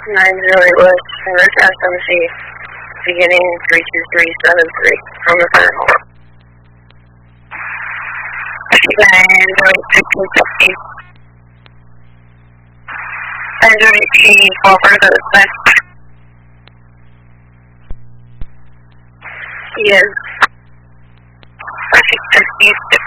908 West, SMC, beginning 32373 from the fire hall. 908 908 forward to the west. He is perfect east